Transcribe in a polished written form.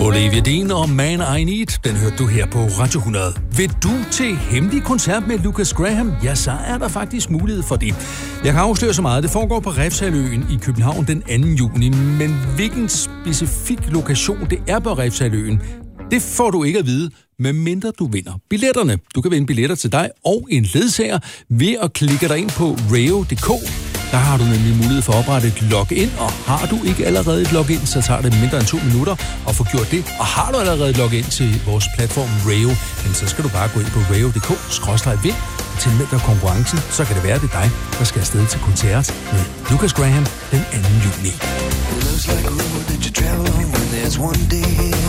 Olivia Dean og Man I Need, den hørte du her på Radio 100. Vil du til hemmelig koncert med Lucas Graham? Ja, så er der faktisk mulighed for det. Jeg kan afsløre så meget. Det foregår på Refshaleøen i København den 2. juni, men hvilken specifik lokation det er på Refshaleøen, det får du ikke at vide, medmindre du vinder billetterne. Du kan vinde billetter til dig og en ledsager ved at klikke dig ind på reo.dk. Der har du nemlig mulighed for at oprette et login, og har du ikke allerede et login, så tager det mindre end 2 minutter at få gjort det. Og har du allerede et login til vores platform Reo, så skal du bare gå ind på reo.dk/vind og tilmelde dig konkurrencen. Så kan det være, det er dig, der skal afsted til koncert med Lucas Graham den 2. juni.